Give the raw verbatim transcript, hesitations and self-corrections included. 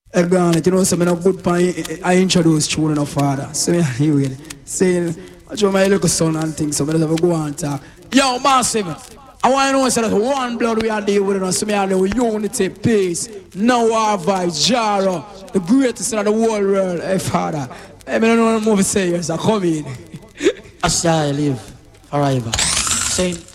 I gone it, you know, so I'm not good pan, I introduce children of father. So me you will saying, I show my little son and things, so I just have to go and talk. Yo, massive, I want to know so that one blood we are dealing with us, so me have the unity, peace, no war vibes, Jaro, the greatest in the whole world, hey father. Hey, I don't know what I'm say, yes, I come in. I shall live forever. Saying